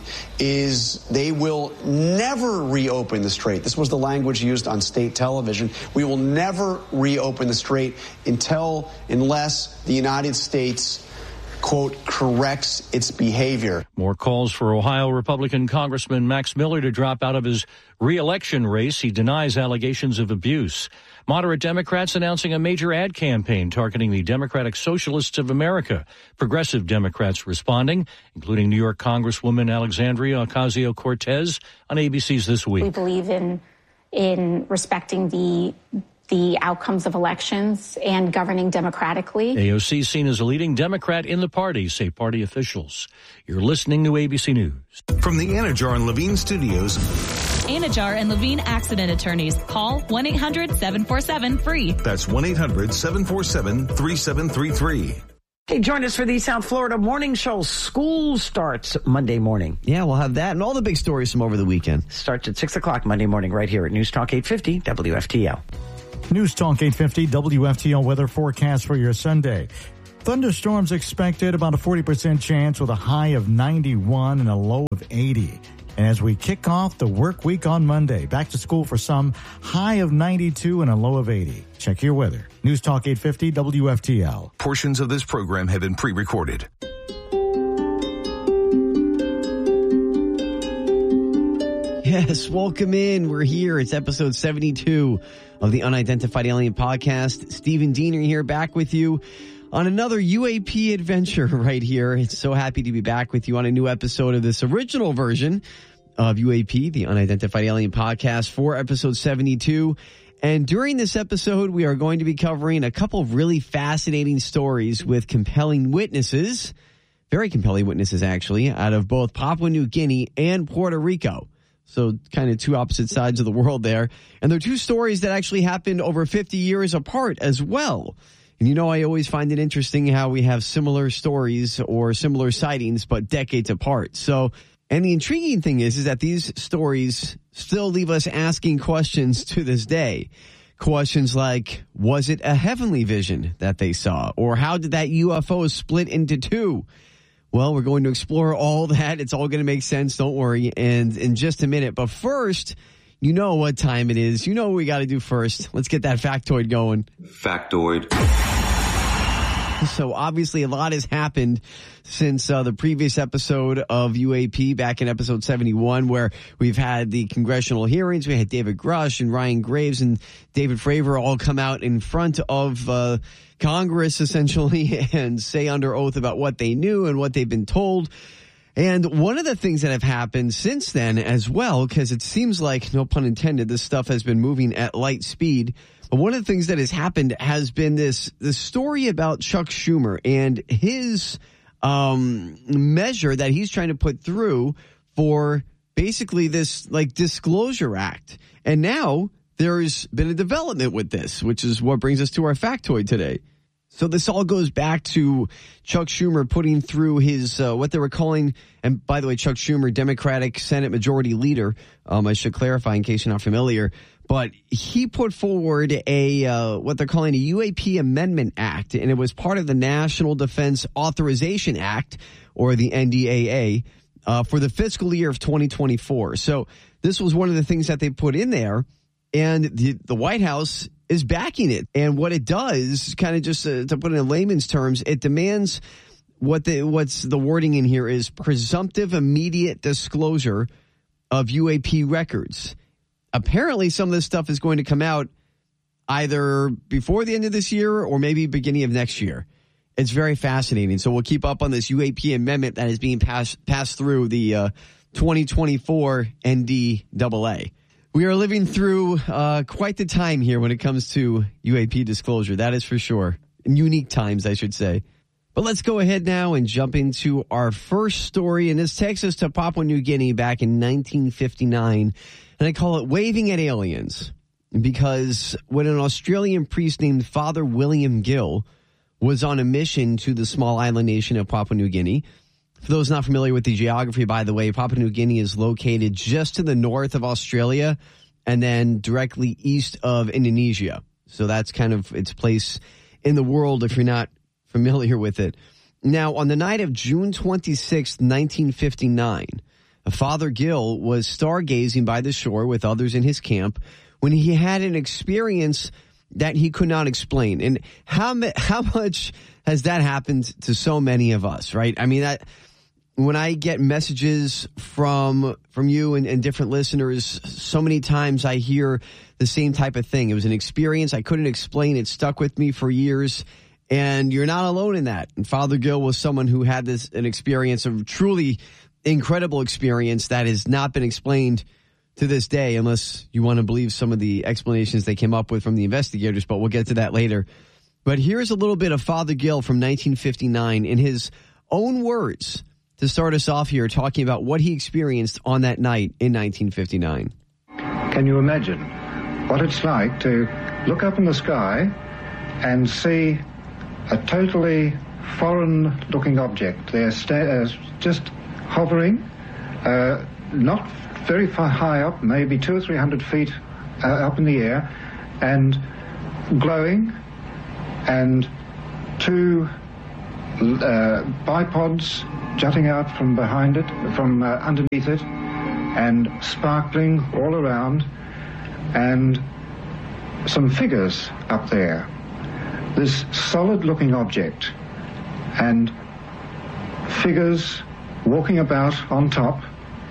is they will never reopen the strait. This was the language used on state television. We will never reopen the strait until, unless the United States, quote, corrects its behavior. More calls for Ohio Republican Congressman Max Miller to drop out of his re-election race. He denies allegations of abuse. Moderate Democrats announcing a major ad campaign targeting the Democratic Socialists of America. Progressive Democrats responding, including New York Congresswoman Alexandria Ocasio-Cortez on A B C's This Week. We believe in in respecting the the outcomes of elections and governing democratically. A O C seen as a leading Democrat in the party, say party officials. You're listening to A B C News. From the Anajar and Levine Studios. Anajar and Levine Accident Attorneys. Call one eight hundred seven four seven free. That's one eight hundred seven four seven three seven three three. Hey, join us for the South Florida Morning Show. School starts Monday morning. Yeah, we'll have that and all the big stories from over the weekend. Starts at six o'clock Monday morning right here at News Talk eight fifty W F T L. News Talk eight fifty W F T L weather forecast for your Sunday. Thunderstorms expected, about a forty percent chance with a high of ninety-one and a low of eighty. And as we kick off the work week on Monday, back to school for some, high of ninety-two and a low of eighty. Check your weather. News Talk eight fifty W F T L. Portions of this program have been pre-recorded. Yes, welcome in. We're here. It's episode seventy-two of the Unidentified Alien Podcast. Stephen Diener here, back with you on another U A P adventure right here. It's so happy to be back with you on a new episode of this original version of U A P, the Unidentified Alien Podcast, for episode seventy-two. And during this episode, we are going to be covering a couple of really fascinating stories with compelling witnesses, very compelling witnesses actually, out of both Papua New Guinea and Puerto Rico. So kind of two opposite sides of the world there. And they're two stories that actually happened over fifty years apart as well. And you know, I always find it interesting how we have similar stories or similar sightings, but decades apart. So, and the intriguing thing is, is that these stories still leave us asking questions to this day. Questions like, was it a heavenly vision that they saw? Or how did that U F O split into two? Well, we're going to explore all that. It's all going to make sense. Don't worry. And in just a minute. But first, you know what time it is. You know what we got to do first. Let's get that factoid going. Factoid. So obviously a lot has happened since uh, the previous episode of U A P back in episode seventy-one, where we've had the congressional hearings. We had David Grush and Ryan Graves and David Fravor all come out in front of uh, Congress essentially and say under oath about what they knew and what they've been told. And one of the things that have happened since then as well, because it seems like, no pun intended, this stuff has been moving at light speed. But one of the things that has happened has been this, this story about Chuck Schumer and his um, measure that he's trying to put through for basically this like Disclosure Act. And now there's been a development with this, which is what brings us to our factoid today. So this all goes back to Chuck Schumer putting through his, uh, what they were calling, and by the way, Chuck Schumer, Democratic Senate Majority Leader, um, I should clarify in case you're not familiar, but he put forward a, uh, what they're calling a U A P Amendment Act, and it was part of the National Defense Authorization Act, or the N D A A, uh, for the fiscal year of twenty twenty-four. So this was one of the things that they put in there, and the, the White House is backing it. And what it does, kind of just uh, to put it in layman's terms, it demands what the what's the wording in here is presumptive immediate disclosure of U A P records. Apparently, some of this stuff is going to come out either before the end of this year or maybe beginning of next year. It's very fascinating. So we'll keep up on this U A P amendment that is being passed passed through the uh, twenty twenty-four N D A A. We are living through uh, quite the time here when it comes to U A P disclosure. That is for sure. Unique times, I should say. But let's go ahead now and jump into our first story. And this takes us to Papua New Guinea back in nineteen fifty-nine. And I call it Waving at Aliens. Because when an Australian priest named Father William Gill was on a mission to the small island nation of Papua New Guinea. For those not familiar with the geography, by the way, Papua New Guinea is located just to the north of Australia and then directly east of Indonesia. So that's kind of its place in the world if you're not familiar with it. Now, on the night of June twenty-sixth, nineteen fifty-nine, Father Gill was stargazing by the shore with others in his camp when he had an experience that he could not explain. And how how much has that happened to so many of us, right? I mean, that when I get messages from from you and, and different listeners, so many times I hear the same type of thing. It was an experience I couldn't explain. It stuck with me for years. And you're not alone in that. And Father Gill was someone who had this an experience, a truly incredible experience that has not been explained to this day, unless you want to believe some of the explanations they came up with from the investigators, but we'll get to that later. But here's a little bit of Father Gill from nineteen fifty-nine in his own words to start us off here, talking about what he experienced on that night in nineteen fifty-nine. Can you imagine what it's like to look up in the sky and see a totally foreign-looking object. They're sta- uh, just hovering, uh, not very far high up, maybe two or three hundred feet uh, up in the air, and glowing, and two uh, bipods jutting out from behind it, from uh, underneath it, and sparkling all around, and some figures up there. This solid-looking object, and figures walking about on top,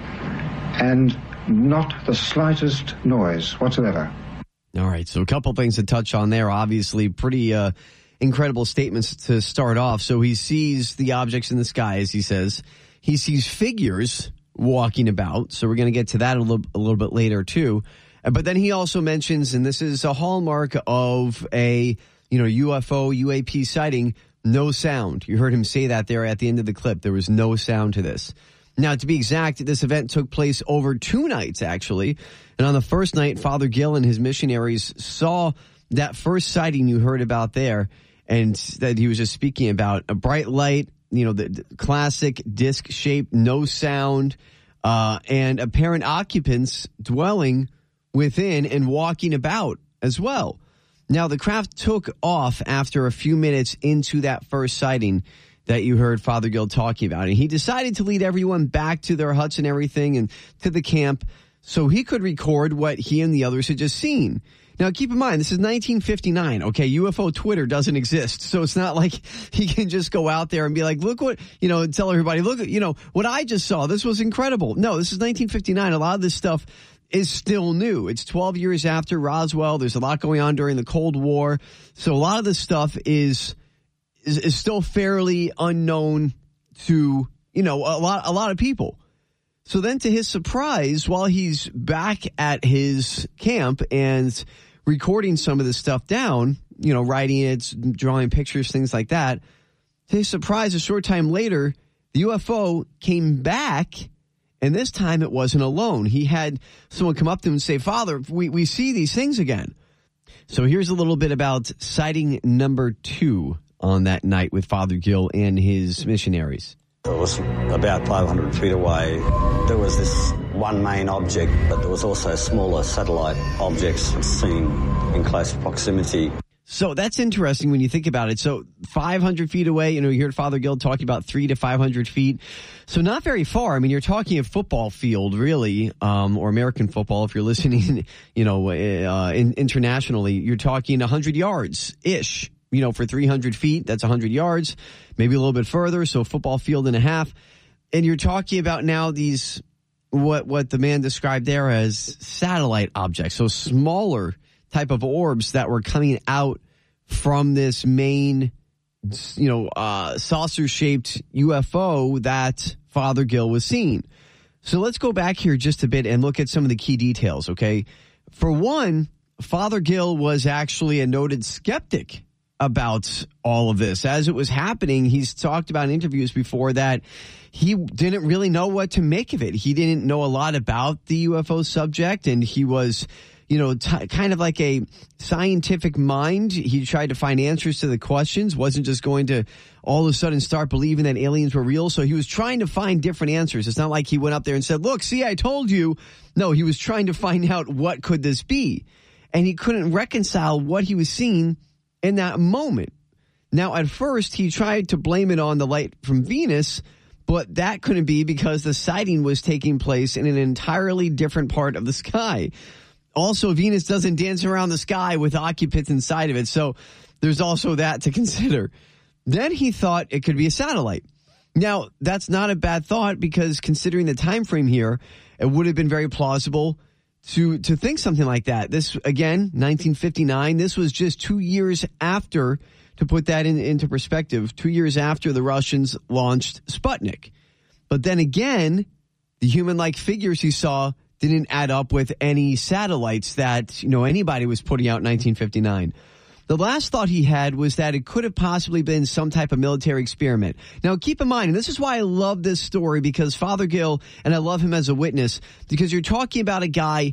and not the slightest noise whatsoever. All right, so a couple things to touch on there. Obviously, pretty uh, incredible statements to start off. So he sees the objects in the sky, as he says. He sees figures walking about. So we're going to get to that a little, a little bit later, too. But then he also mentions, and this is a hallmark of a you know U F O, U A P sighting, no sound. You heard him say that there at the end of the clip. There was no sound to this. Now, to be exact, this event took place over two nights, actually. And on the first night, Father Gill and his missionaries saw that first sighting you heard about there, and that he was just speaking about. A bright light, you know, the, the classic disc shape, no sound, uh, and apparent occupants dwelling within and walking about as well. Now, the craft took off after a few minutes into that first sighting that you heard Father Gill talking about. And he decided to lead everyone back to their huts and everything and to the camp so he could record what he and the others had just seen. Now, keep in mind, this is nineteen fifty-nine, okay? U F O Twitter doesn't exist, so it's not like he can just go out there and be like, look what, you know, tell everybody, look, you know, what I just saw. This was incredible. No, this is nineteen fifty-nine. A lot of this stuff is still new. It's twelve years after Roswell. There's a lot going on during the Cold War. So a lot of this stuff is... Is, is still fairly unknown to, you know, a lot, a lot of people. So then to his surprise, while he's back at his camp and recording some of this stuff down, you know, writing it, drawing pictures, things like that, to his surprise, a short time later, the U F O came back, and this time it wasn't alone. He had someone come up to him and say, Father, we, we see these things again. So here's a little bit about sighting number two on that night with Father Gill and his missionaries. It was about five hundred feet away. There was this one main object, but there was also smaller satellite objects seen in close proximity. So that's interesting when you think about it. So five hundred feet away, you know, you heard Father Gill talking about three to five hundred feet. So not very far. I mean, you're talking a football field, really, um, or American football if you're listening, you know, uh, in, internationally. You're talking one hundred yards-ish. You know, for three hundred feet, that's one hundred yards, maybe a little bit further, so football field and a half. And you're talking about now these, what what the man described there as satellite objects, so smaller type of orbs that were coming out from this main, you know, uh, saucer-shaped U F O that Father Gill was seeing. So let's go back here just a bit and look at some of the key details, okay? For one, Father Gill was actually a noted skeptic about all of this. As it was happening, he's talked about in interviews before that he didn't really know what to make of it. He didn't know a lot about the U F O subject, and he was, you know, t- kind of like a scientific mind. He tried to find answers to the questions, wasn't just going to all of a sudden start believing that aliens were real. So he was trying to find different answers. It's not like he went up there and said, look, see, I told you. No, he was trying to find out what could this be. And he couldn't reconcile what he was seeing in that moment. Now, at first, he tried to blame it on the light from Venus, but that couldn't be because the sighting was taking place in an entirely different part of the sky. Also, Venus doesn't dance around the sky with occupants inside of it, so there's also that to consider. Then he thought it could be a satellite. Now, that's not a bad thought because considering the time frame here, it would have been very plausible to to think something like that. This, again, nineteen fifty-nine, this was just two years after, to put that in, into perspective, two years after the Russians launched Sputnik. But then again, the human-like figures he saw didn't add up with any satellites that, you know, anybody was putting out in nineteen fifty-nine. The last thought he had was that it could have possibly been some type of military experiment. Now, keep in mind, and this is why I love this story, because Father Gill, and I love him as a witness, because you're talking about a guy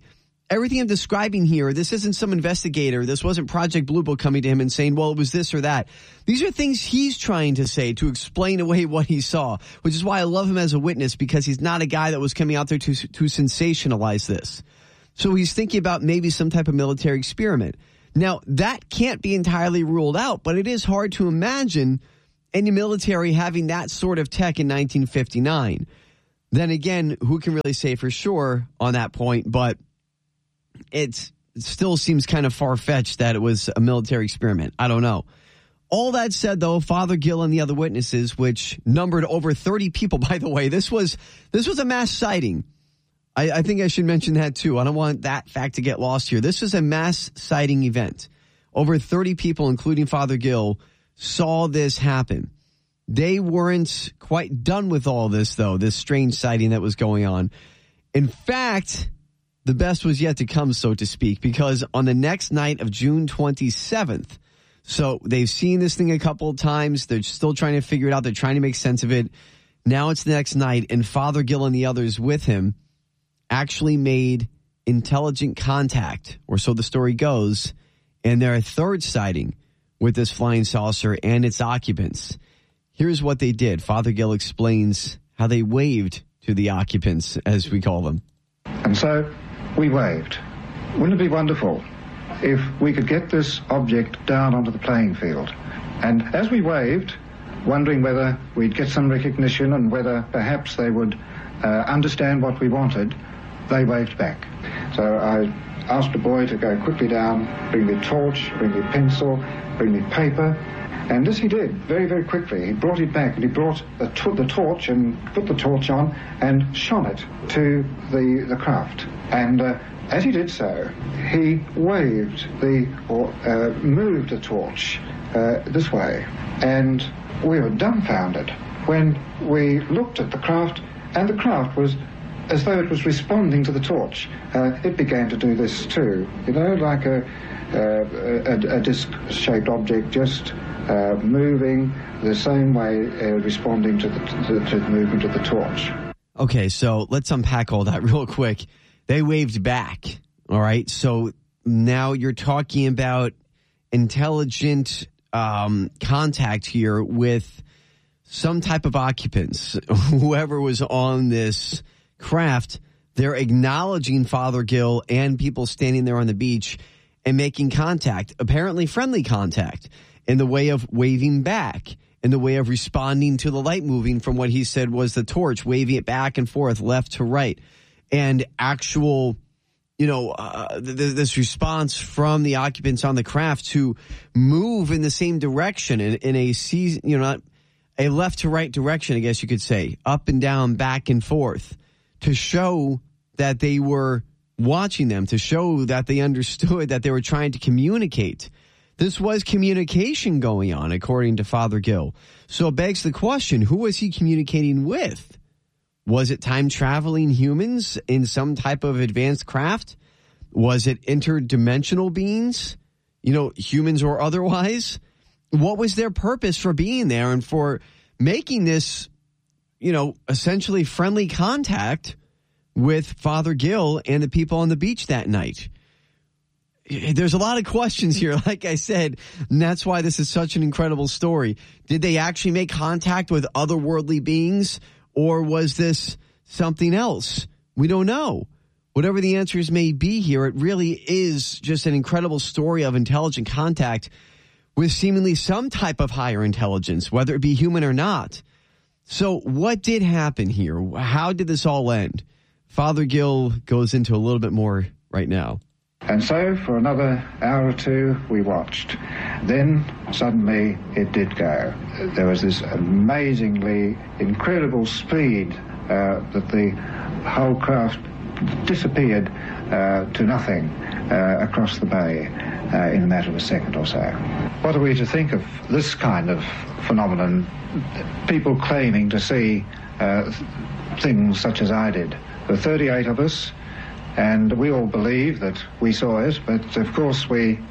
everything I'm describing here, this isn't some investigator. This wasn't Project Blue Book coming to him and saying, well, it was this or that. These are things he's trying to say to explain away what he saw, which is why I love him as a witness, because he's not a guy that was coming out there to, to sensationalize this. So he's thinking about maybe some type of military experiment. Now, that can't be entirely ruled out, but it is hard to imagine any military having that sort of tech in nineteen fifty-nine. Then again, who can really say for sure on that point, but It still seems kind of far-fetched that it was a military experiment. I don't know. All that said, though, Father Gill and the other witnesses, which numbered over thirty people, by the way, this was this was a mass sighting. I, I think I should mention that, too. I don't want that fact to get lost here. This was a mass sighting event. Over thirty people, including Father Gill, saw this happen. They weren't quite done with all this, though, this strange sighting that was going on. In fact, the best was yet to come, so to speak, because on the next night of June twenty-seventh, so they've seen this thing a couple of times. They're still trying to figure it out. They're trying to make sense of it. Now it's the next night, and Father Gill and the others with him actually made intelligent contact, or so the story goes, and their third sighting with this flying saucer and its occupants. Here's what they did. Father Gill explains how they waved to the occupants, as we call them. And so we waved. Wouldn't it be wonderful if we could get this object down onto the playing field? And as we waved, wondering whether we'd get some recognition and whether perhaps they would uh, understand what we wanted, they waved back. So I asked a boy to go quickly down, bring me a torch, bring me a pencil, bring me paper. And this he did, very, very quickly. He brought it back, and he brought the, t- the torch and put the torch on and shone it to the, the craft. And uh, as he did so, he waved the, or uh, moved the torch uh, this way. And we were dumbfounded when we looked at the craft, and the craft was as though it was responding to the torch. Uh, it began to do this too, you know, like a, uh, a, a disc-shaped object, just Uh, moving the same way, uh, responding to the, to, to the movement of the torch. Okay, so let's unpack all that real quick. They waved back, all right? So now you're talking about intelligent um, contact here with some type of occupants. Whoever was on this craft, they're acknowledging Father Gill and people standing there on the beach and making contact, apparently friendly contact, in the way of waving back, in the way of responding to the light moving from what he said was the torch, waving it back and forth, left to right, and actual, you know, uh, th- this response from the occupants on the craft to move in the same direction in, in a season, you know, not a left to right direction, I guess you could say, up and down, back and forth, to show that they were watching them, to show that they understood, that they were trying to communicate. This was communication going on, according to Father Gill. So it begs the question, who was he communicating with? Was it time-traveling humans in some type of advanced craft? Was it interdimensional beings, you know, humans or otherwise? What was their purpose for being there and for making this, you know, essentially friendly contact with Father Gill and the people on the beach that night? There's a lot of questions here, like I said, and that's why this is such an incredible story. Did they actually make contact with otherworldly beings, or was this something else? We don't know. Whatever the answers may be here, it really is just an incredible story of intelligent contact with seemingly some type of higher intelligence, whether it be human or not. So what did happen here? How did this all end? Father Gill goes into a little bit more right now. And so for another hour or two we watched. Then suddenly it did go. There was this amazingly incredible speed uh, that the whole craft disappeared uh, to nothing uh, across the bay uh, in a matter of a second or so. What are we to think of this kind of phenomenon? People claiming to see uh, things such as I did. There were thirty-eight of us, and we all believe that we saw it, but of course we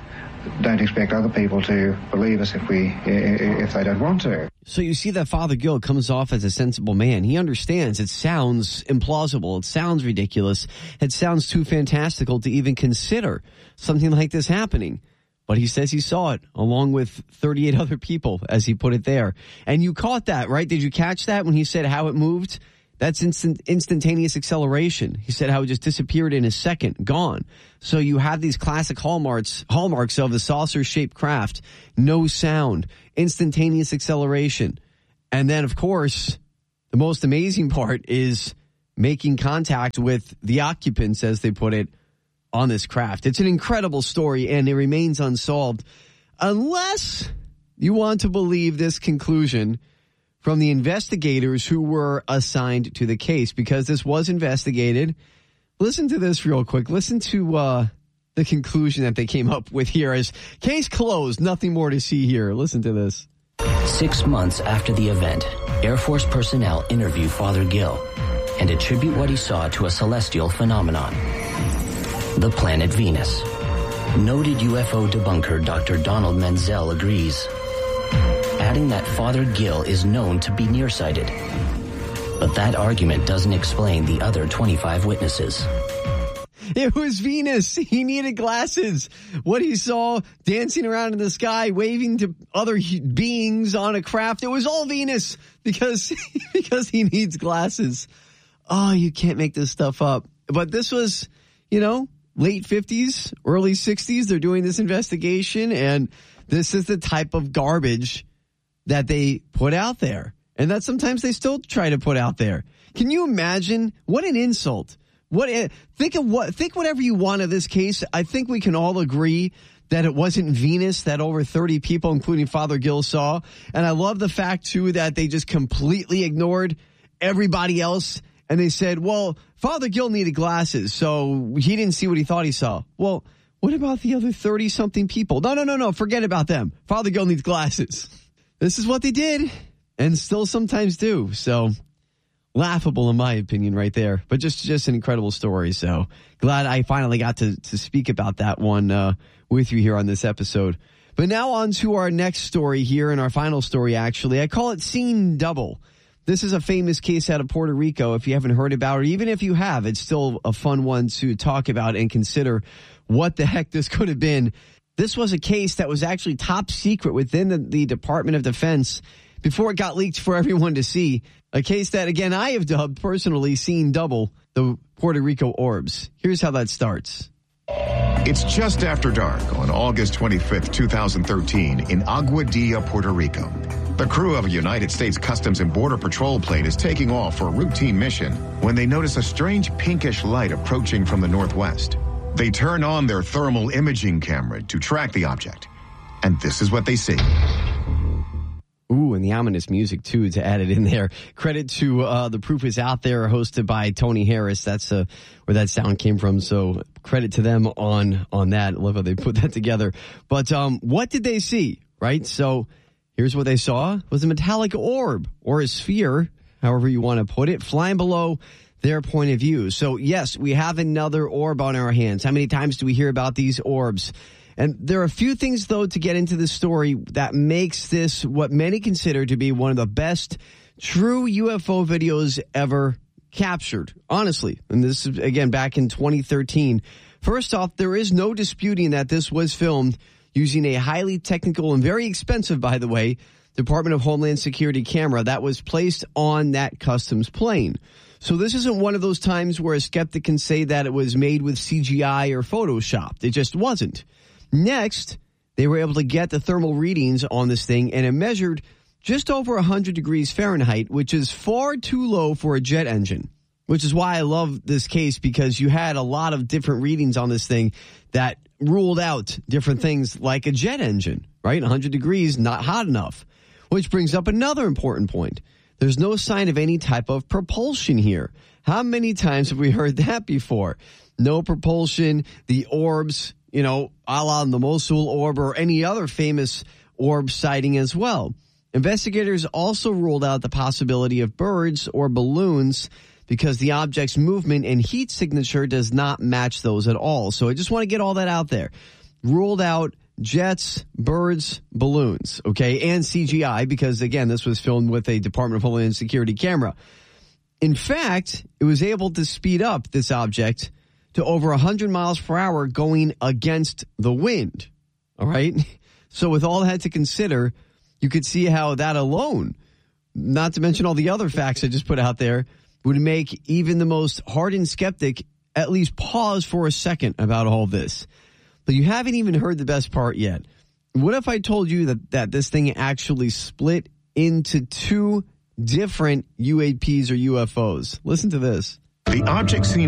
don't expect other people to believe us if we if they don't want to. So you see that Father Gill comes off as a sensible man. He understands it sounds implausible. It sounds ridiculous. It sounds too fantastical to even consider something like this happening. But he says he saw it along with thirty-eight other people, as he put it there. And you caught that, right? Did you catch that when he said how it moved? That's instant, instantaneous acceleration. He said how it just disappeared in a second, gone. So you have these classic hallmarks, hallmarks of the saucer-shaped craft. No sound, instantaneous acceleration. And then, of course, the most amazing part is making contact with the occupants, as they put it, on this craft. It's an incredible story, and it remains unsolved unless you want to believe this conclusion from the investigators who were assigned to the case, because this was investigated. Listen to this real quick. Listen to uh, the conclusion that they came up with here as case closed. Nothing more to see here. Listen to this. Six months after the event, Air Force personnel interview Father Gill and attribute what he saw to a celestial phenomenon, the planet Venus. Noted U F O debunker Doctor Donald Menzel agrees, adding that Father Gill is known to be nearsighted. But that argument doesn't explain the other twenty-five witnesses. It was Venus. He needed glasses. What he saw dancing around in the sky, waving to other beings on a craft, it was all Venus because, because he needs glasses. Oh, you can't make this stuff up. But this was, you know, late fifties, early sixties. They're doing this investigation, and this is the type of garbage that they put out there, and that sometimes they still try to put out there. Can you imagine what an insult? What think of what think whatever you want of this case. I think we can all agree that it wasn't Venus that over thirty people, including Father Gill, saw. And I love the fact too that they just completely ignored everybody else, and they said, "Well, Father Gill needed glasses, so he didn't see what he thought he saw." Well, what about the other thirty something people? No, no, no, no. Forget about them. Father Gill needs glasses. This is what they did, and still sometimes do. So laughable in my opinion right there, but just just an incredible story. So glad I finally got to, to speak about that one uh, with you here on this episode. But now on to our next story here, and our final story actually. I call it Scene Double. This is a famous case out of Puerto Rico. If you haven't heard about it, even if you have, it's still a fun one to talk about and consider what the heck this could have been. This was a case that was actually top secret within the, the Department of Defense before it got leaked for everyone to see. A case that, again, I have dubbed personally Scene Double, the Puerto Rico orbs. Here's how that starts. It's just after dark on August twenty-fifth, twenty thirteen in Aguadilla, Puerto Rico. The crew of a United States Customs and Border Patrol plane is taking off for a routine mission when they notice a strange pinkish light approaching from the northwest. They turn on their thermal imaging camera to track the object, and this is what they see. Ooh, and the ominous music, too, to add it in there. Credit to uh, The Proof Is Out There, hosted by Tony Harris. That's uh, where that sound came from, so credit to them on, on that. I love how they put that together. But um, what did they see, right? So here's what they saw. It was a metallic orb, or a sphere, however you want to put it, flying below their point of view. So, yes, we have another orb on our hands. How many times do we hear about these orbs? And there are a few things, though, to get into the story that makes this what many consider to be one of the best true U F O videos ever captured, honestly. And this is, again, back in twenty thirteen. First off, there is no disputing that this was filmed using a highly technical and very expensive, by the way, Department of Homeland Security camera that was placed on that customs plane. So this isn't one of those times where a skeptic can say that it was made with C G I or Photoshopped. It just wasn't. Next, they were able to get the thermal readings on this thing, and it measured just over one hundred degrees Fahrenheit, which is far too low for a jet engine, which is why I love this case, because you had a lot of different readings on this thing that ruled out different things like a jet engine, right? one hundred degrees, not hot enough, which brings up another important point. There's no sign of any type of propulsion here. How many times have we heard that before? No propulsion, the orbs, you know, a la the Mosul orb or any other famous orb sighting as well. Investigators also ruled out the possibility of birds or balloons because the object's movement and heat signature does not match those at all. So I just want to get all that out there. Ruled out jets, birds, balloons, okay, and C G I because, again, this was filmed with a Department of Homeland Security camera. In fact, it was able to speed up this object to over one hundred miles per hour going against the wind, all right? So with all that to consider, you could see how that alone, not to mention all the other facts I just put out there, would make even the most hardened skeptic at least pause for a second about all this. But you haven't even heard the best part yet. What if I told you that, that this thing actually split into two different U A Ps or U F Os? Listen to this. The object seen